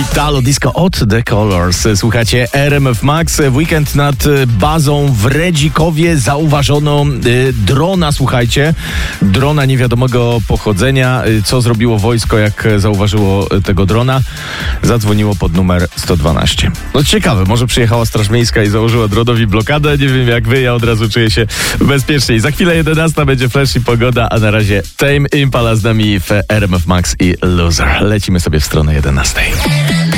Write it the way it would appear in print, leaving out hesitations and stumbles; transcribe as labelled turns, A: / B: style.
A: Italo Disco od The Colors. Słuchacie RMF Max. W weekend nad bazą w Redzikowie zauważono drona, słuchajcie. Drona niewiadomego pochodzenia. Co zrobiło wojsko, jak zauważyło tego drona? Zadzwoniło pod numer 112. No ciekawe, może przyjechała Straż Miejska i założyła dronowi blokadę. Nie wiem jak wy, ja od razu czuję się bezpieczniej. Za chwilę 11 będzie flash i pogoda, a na razie Tame Impala z nami w RMF Max i Loser. Lecimy sobie w stronę 11.